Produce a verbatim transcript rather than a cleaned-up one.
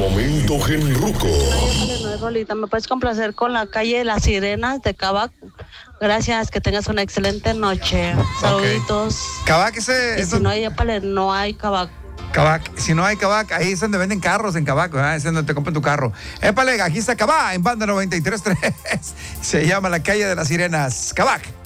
momento genruco. No, Rolita, ¿me puedes complacer con la calle de las Sirenas de Cabac? Gracias, que tengas una excelente noche. Saluditos. Okay. Cabac, ese... Y eso... si no hay Épale, no hay Cabac. Cabac, si no hay Cabac, ahí es donde venden carros en Cabac, ¿verdad? Es donde te compran tu carro. Épale, aquí está Cabac, en Banda noventa y tres punto tres. Se llama la calle de las Sirenas. Cabac.